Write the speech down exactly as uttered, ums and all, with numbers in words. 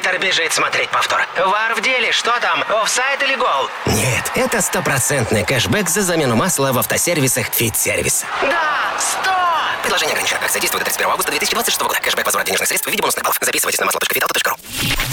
Оператор бежит смотреть повтор. Вар в деле, что там, офсайд или гол? Нет, это стопроцентный кэшбэк за замену масла в автосервисах Фит-сервиса. Да, сто! Предложение ограничено. Акция действует до тридцать первого августа две тысячи двадцать шестого года. Кэшбэк, возврат денежных средств в виде бонусных баллов. Записывайтесь на масло точка виталта точка ру.